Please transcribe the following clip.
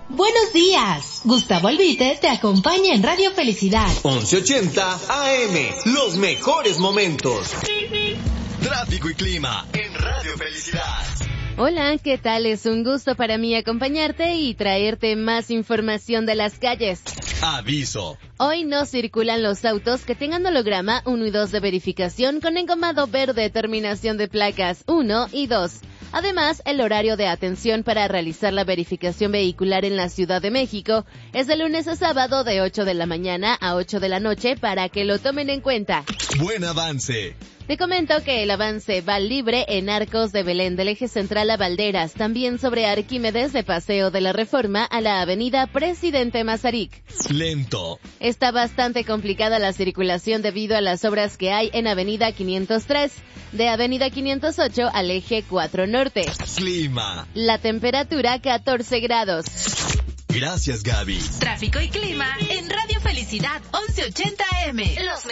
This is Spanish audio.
Buenos días. Gustavo Albite te acompaña en Radio Felicidad. 1180 AM. Los mejores momentos. Tráfico y clima en Radio Felicidad. Hola, ¿qué tal? Es un gusto para mí acompañarte y traerte más información de las calles. Aviso. Hoy no circulan los autos que tengan holograma 1 y 2 de verificación con engomado verde, terminación de placas 1 y 2. Además, el horario de atención para realizar la verificación vehicular en la Ciudad de México es de lunes a sábado de 8 de la mañana a 8 de la noche para que lo tomen en cuenta. Buen avance. Te comento que el avance va libre en Arcos de Belén del eje central a Valderas, también sobre Arquímedes de Paseo de la Reforma a la avenida Presidente Mazarik. Lento. Está bastante complicada la circulación debido a las obras que hay en avenida 503, de avenida 508 al eje 4 Norte. Clima. La temperatura 14 grados. Gracias, Gaby. Tráfico y clima en Radio Felicidad 1180 AM. Los